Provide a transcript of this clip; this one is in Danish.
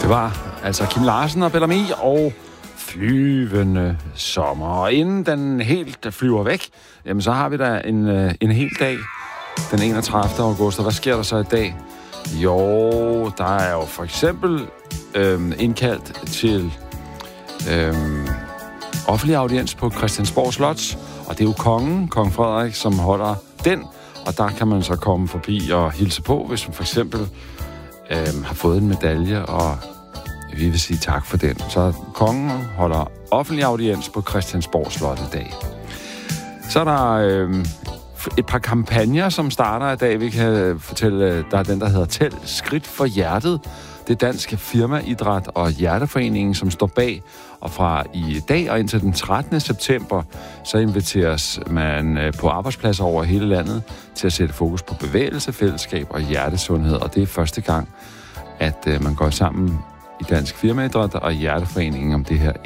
Det var altså Kim Larsen og Bellamy og Flyvende Sommer. Og inden den helt flyver væk, jamen så har vi da en hel dag, den 31. august. Og hvad sker der så i dag? Jo, der er jo for eksempel indkaldt til offentlig audiens på Christiansborg Slot. Og det er jo kong Frederik, som holder den. Og der kan man så komme forbi og hilse på, hvis man for eksempel har fået en medalje, og vi vil sige tak for den. Så kongen holder offentlig audiens på Christiansborg Slot i dag. Så er der et par kampagner, som starter i dag. Vi kan fortælle, der er den, der hedder Tæl Skridt for Hjertet. Det er Dansk Firmaidræt og Hjerteforeningen, som står bag. Og fra i dag og indtil den 13. september, så inviteres man på arbejdspladser over hele landet til at sætte fokus på bevægelse, fællesskab og hjertesundhed. Og det er første gang, at man går sammen i Dansk Firmaidræt og Hjerteforeningen om det her